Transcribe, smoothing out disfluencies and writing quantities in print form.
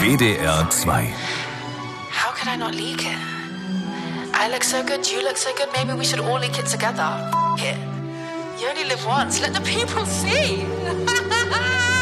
WDR 2. How could I not leak it? I look so good, you look so good, maybe we should all leak it together. F it. You only live once, let the people see.